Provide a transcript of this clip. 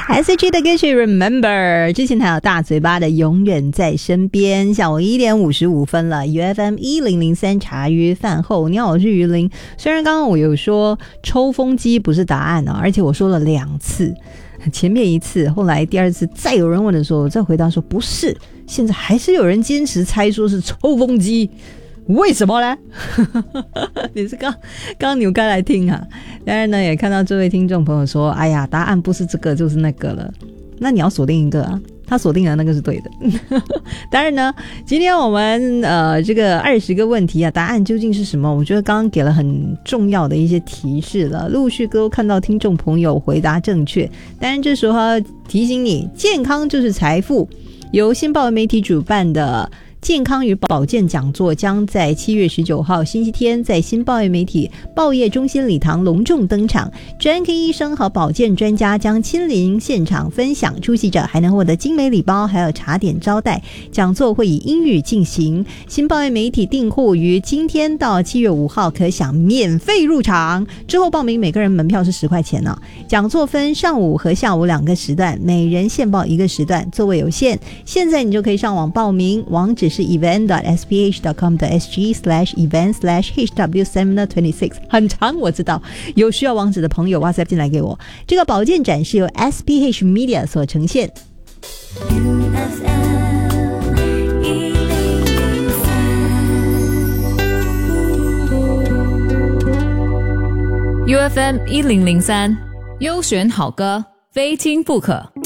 S.H.E 的歌曲 Remember， 之前还有大嘴巴的永远在身边。下午1点55分了 ，UFM 1003茶余饭后，你好，我是于林。虽然刚刚我有说抽风机不是答案啊，而且我说了2次，前面1次，后来第2次再有人问的时候，我再回答说不是，现在还是有人坚持猜说是抽风机。为什么呢？你是刚扭开来听啊？当然呢，也看到这位听众朋友说，哎呀，答案不是这个就是那个了。那你要锁定一个啊，他锁定了那个是对的。当然呢，今天我们这个20个问题啊，答案究竟是什么？我觉得刚刚给了很重要的一些提示了，陆续都看到听众朋友回答正确。当然这时候要提醒你，健康就是财富，由新报媒体主办的健康与保健讲座将在7月19号星期天在新报业媒体报业中心礼堂隆重登场，专科医生和保健专家将亲临现场分享，出席者还能获得精美礼包还有茶点招待。讲座会以英语进行，新报业媒体订户于今天到7月5号可享免费入场，之后报名每个人门票是10块钱呢。讲座分上午和下午2个时段，每人限报1个时段，座位有限，现在你就可以上网报名，网址是 event.sph.com.sg/event/hw-seminar26 很长我知道，有需要网址的朋友 WhatsApp 进来给我。这个保健展是由 SPH Media 所呈现。 UFM 1003，优选好歌，非听不可。